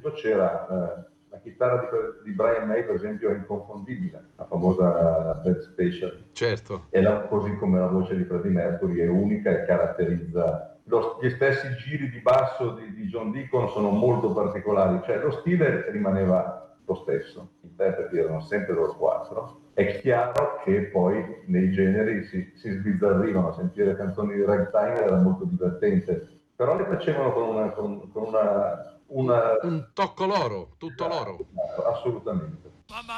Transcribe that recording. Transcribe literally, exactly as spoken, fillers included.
musico c'era eh, la chitarra di, di Brian May, per esempio, è inconfondibile, la famosa Bad Special. Certo. E la, così come la voce di Freddie Mercury è unica e caratterizza lo, gli stessi giri di basso di, di John Deacon sono molto particolari, cioè lo stile rimaneva lo stesso, gli interpreti erano sempre loro quattro. È chiaro che poi nei generi si, si sbizzarrivano, sentire canzoni di ragtime era molto divertente, però le facevano con una, con, con una, una... Un tocco loro, tutto loro. Assolutamente.